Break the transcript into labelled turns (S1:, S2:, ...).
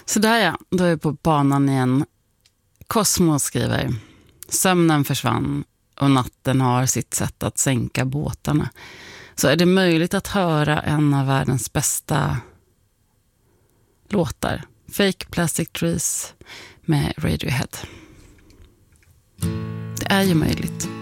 S1: Så där ja, då är jag på banan igen. Cosmo skriver: sömnen försvann och natten har sitt sätt att sänka båtarna. Så är det möjligt att höra en av världens bästa låtar. Fake Plastic Trees med Radiohead. Det är ju möjligt.